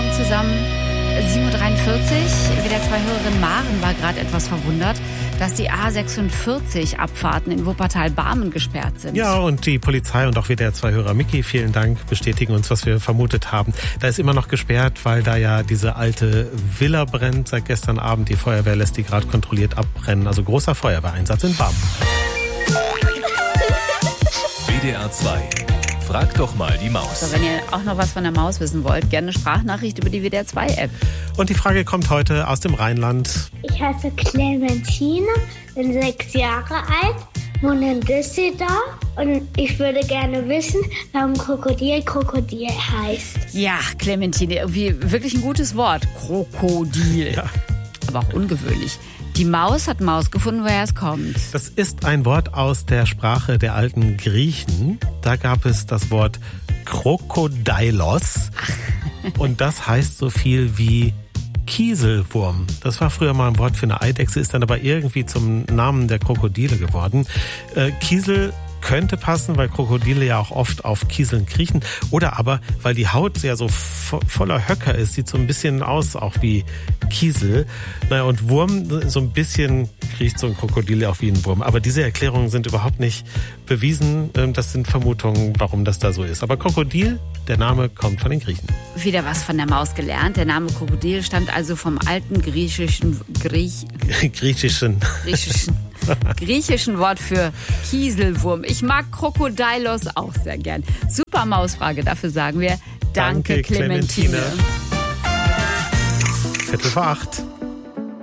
Morgen zusammen. 7.43 Uhr. Wieder zwei Hörerinnen. Maren war gerade etwas verwundert, dass die A46-Abfahrten in Wuppertal-Barmen gesperrt sind. Ja, und die Polizei und auch wieder zwei Hörer, Micky, vielen Dank, bestätigen uns, was wir vermutet haben. Da ist immer noch gesperrt, weil da ja diese alte Villa brennt seit gestern Abend. Die Feuerwehr lässt die gerade kontrolliert abbrennen. Also großer Feuerwehreinsatz in Barmen. WDR 2. Frag doch mal die Maus. So, wenn ihr auch noch was von der Maus wissen wollt, gerne eine Sprachnachricht über die WDR 2 App. Und die Frage kommt heute aus dem Rheinland. Ich heiße Clementine, bin 6 Jahre alt, wohne in Düsseldorf und ich würde gerne wissen, warum Krokodil heißt. Ja, Clementine, irgendwie wirklich ein gutes Wort. Krokodil. Ja. Aber auch ungewöhnlich. Die Maus hat Maus gefunden, woher es kommt. Das ist ein Wort aus der Sprache der alten Griechen. Da gab es das Wort Krokodailos. Und das heißt so viel wie Kieselwurm. Das war früher mal ein Wort für eine Eidechse, ist dann aber irgendwie zum Namen der Krokodile geworden. Kiesel könnte passen, weil Krokodile ja auch oft auf Kieseln kriechen. Oder aber, weil die Haut ja so voller Höcker ist, sieht so ein bisschen aus auch wie Kiesel. Naja, und Wurm, so ein bisschen kriecht so ein Krokodil ja auch wie ein Wurm. Aber diese Erklärungen sind überhaupt nicht bewiesen. Das sind Vermutungen, warum das da so ist. Aber Krokodil, der Name kommt von den Griechen. Wieder was von der Maus gelernt. Der Name Krokodil stammt also vom alten griechischen Wort für Kieselwurm. Ich mag Krokodailos auch sehr gern. Super Mausfrage, dafür sagen wir Danke, Clementine. 7:45.